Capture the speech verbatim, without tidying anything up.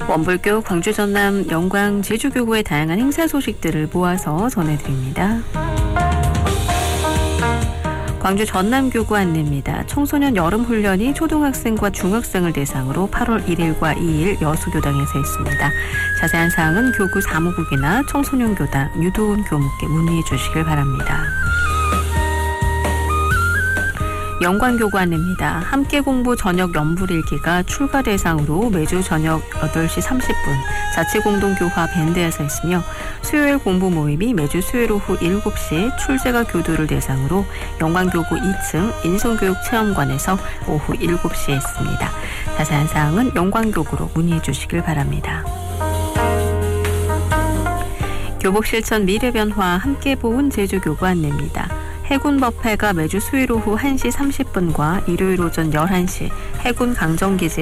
원불교, 광주, 전남, 영광, 제주교구의 다양한 행사 소식들을 모아서 전해드립니다. 광주 전남교구 안내입니다. 청소년 여름훈련이 초등학생과 중학생을 대상으로 팔월 일일과 이일 여수교당에서 있습니다. 자세한 사항은 교구 사무국이나 청소년교당, 유도원 교무께 문의해 주시길 바랍니다. 영광교구 안내입니다. 함께공부 저녁 연불일기가 출가 대상으로 매주 저녁 여덟 시 삼십 분 자치공동교화 밴드에서 있으며 수요일 공부 모임이 매주 수요일 오후 일곱 시에 출제가 교도를 대상으로 영광교구 이 층 인성교육체험관에서 오후 일곱 시에 있습니다. 자세한 사항은 영광교구로 문의해 주시길 바랍니다. 교복실천 미래변화 함께 보은 제주교구 안내입니다. 해군법회가 매주 수요일 오후 한 시 삼십 분과 일요일 오전 열한 시 해군 강정기지